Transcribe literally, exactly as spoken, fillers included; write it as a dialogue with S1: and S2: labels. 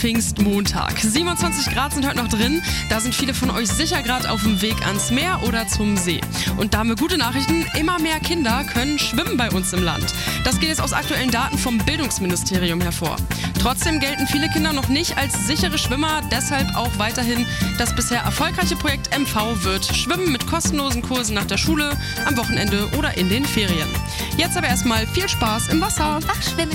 S1: Pfingstmontag. siebenundzwanzig Grad sind heute noch drin. Da sind viele von euch sicher gerade auf dem Weg ans Meer oder zum See. Und da haben wir gute Nachrichten. Immer mehr Kinder können schwimmen bei uns im Land. Das geht jetzt aus aktuellen Daten vom Bildungsministerium hervor. Trotzdem gelten viele Kinder noch nicht als sichere Schwimmer. Deshalb auch weiterhin das bisher erfolgreiche Projekt M V wird Schwimmen mit kostenlosen Kursen nach der Schule, am Wochenende oder in den Ferien. Jetzt aber erstmal viel Spaß im Wasser.
S2: Einfach schwimmen.